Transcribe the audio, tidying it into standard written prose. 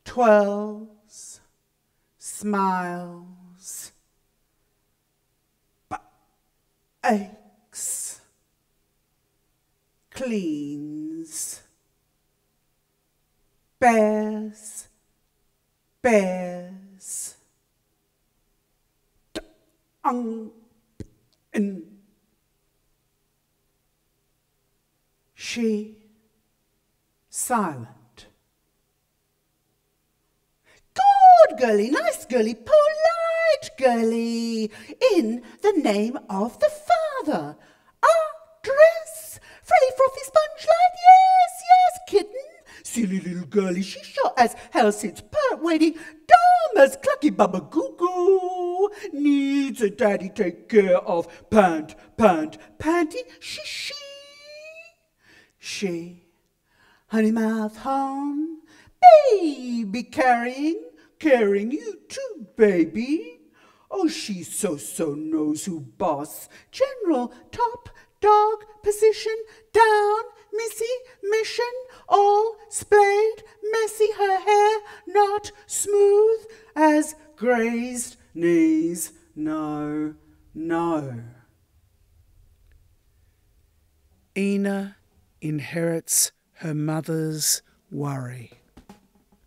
twirls, smiles, but aches, cleans, bears, and she silent. Good girlie, nice girlie, polite girlie, in the name of the Father. Dress, frilly frothy sponge light, yes, kitten. Silly little girlie, she sure as hell sits pert waiting, dumb as clucky bubba goo goo. Needs a daddy take care of, panty, she, honey mouth home, baby carrying you too, baby. Oh, she so knows who boss, general, top, dog, position, down, missy, mission, all splayed, messy, her hair not smooth as grazed knees, no. Ina inherits her mother's worry.